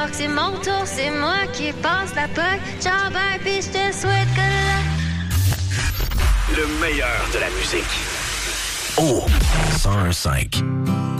crois que c'est mon tour, c'est moi qui passe la POC. Ciao, bye, pis je te souhaite que là. Le meilleur de la musique. Oh, 101.5.